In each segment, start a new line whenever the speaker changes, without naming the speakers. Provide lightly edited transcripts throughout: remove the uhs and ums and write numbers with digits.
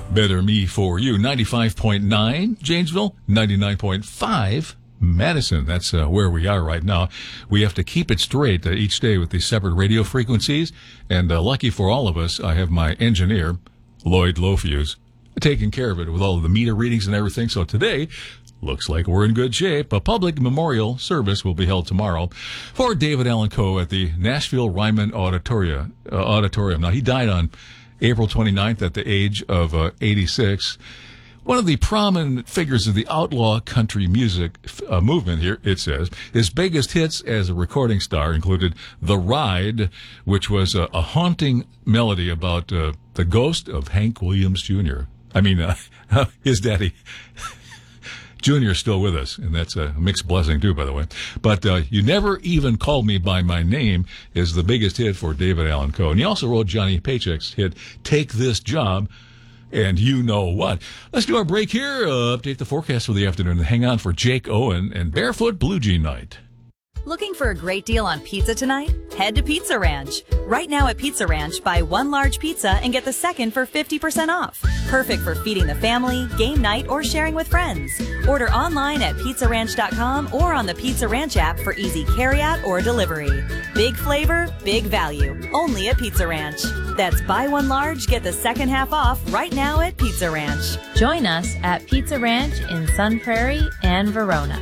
Better Me for You. 95.9 Janesville, 99.5 Madison. That's where we are right now. We have to keep it straight each day with these separate radio frequencies. And lucky for all of us, I have my engineer, Lloyd Lofuse, taking care of it with all of the meter readings and everything. So today, looks like we're in good shape. A public memorial service will be held tomorrow for David Allan Coe at the Nashville Ryman Auditorium. Now, he died on April 29th at the age of 86. One of the prominent figures of the outlaw country music movement here, it says. His biggest hits as a recording star included The Ride, which was a haunting melody about the ghost of Hank Williams Jr. I mean, his daddy. Junior's still with us, and that's a mixed blessing, too, by the way. But You Never Even Called Me By My Name is the biggest hit for David Allan Coe. And he also wrote Johnny Paycheck's hit, Take This Job, and You Know What. Let's do our break here, update the forecast for the afternoon, and hang on for Jake Owen and Barefoot Blue Jean Night.
Looking for a great deal on pizza tonight? Head to Pizza Ranch. Right now at Pizza Ranch, buy one large pizza and get the second for 50% off. Perfect for feeding the family, game night, or sharing with friends. Order online at pizzaranch.com or on the Pizza Ranch app for easy carryout or delivery. Big flavor, big value. Only at Pizza Ranch. That's buy one large, get the second half off right now at Pizza Ranch.
Join us at Pizza Ranch in Sun Prairie and Verona.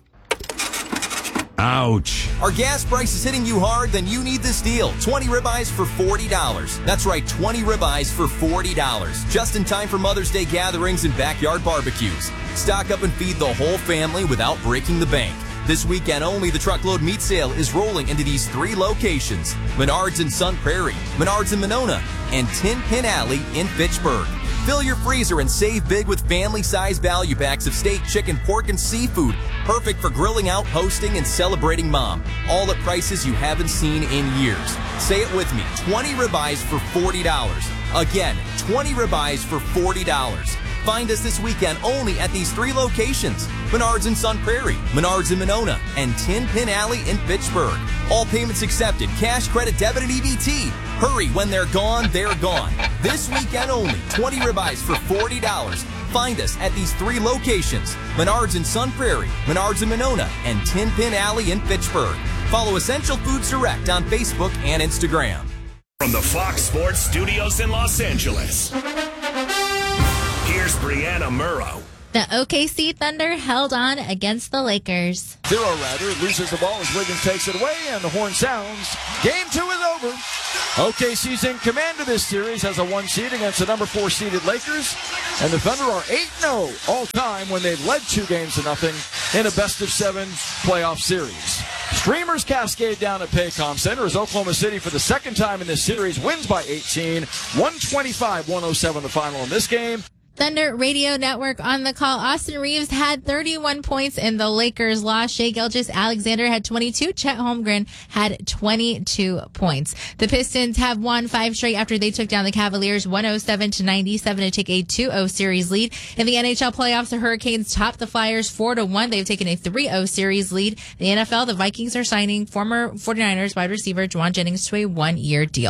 Ouch.
Are gas prices hitting you hard? Then you need this deal. 20 ribeyes for $40. That's right, 20 ribeyes for $40. Just in time for Mother's Day gatherings and backyard barbecues. Stock up and feed the whole family without breaking the bank. This weekend only, the truckload meat sale is rolling into these 3 locations. Menards in Sun Prairie, Menards in Monona, and Tin Pin Alley in Fitchburg. Fill your freezer and save big with family-size value packs of steak, chicken, pork, and seafood. Perfect for grilling out, hosting, and celebrating Mom. All at prices you haven't seen in years. Say it with me, 20 ribeyes for $40. Again, 20 ribeyes for $40. Find us this weekend only at these 3 locations. Menards in Sun Prairie, Menards in Monona, and Tin Pin Alley in Fitchburg. All payments accepted, cash, credit, debit, and EBT. Hurry, when they're gone, they're gone. This weekend only, 20 ribeyes for $40. Find us at these 3 locations. Menards in Sun Prairie, Menards in Monona, and Tin Pin Alley in Fitchburg. Follow Essential Foods Direct on Facebook and Instagram.
From the Fox Sports Studios in Los Angeles, here's Brianna Murrow.
The OKC Thunder held on against the Lakers.
Zero Router loses the ball as Wiggins takes it away, and the horn sounds. Game 2 is over. OKC's in command of this series, has a 1 seed against the number 4 seeded Lakers, and the Thunder are 8-0 all time when they've led 2-0 in a best-of-7 playoff series. Streamers cascade down at Paycom Center as Oklahoma City, for the second time in this series, wins by 18, 125-107 the final in this game.
Thunder Radio Network on the call. Austin Reeves had 31 points in the Lakers loss. Shai Gilgeous-Alexander had 22. Chet Holmgren had 22 points. The Pistons have won 5 straight after they took down the Cavaliers 107-97 to take a 2-0 series lead. In the NHL playoffs, the Hurricanes topped the Flyers 4-1. They've taken a 3-0 series lead. In the NFL, the Vikings are signing former 49ers wide receiver Juwan Jennings to a 1-year deal.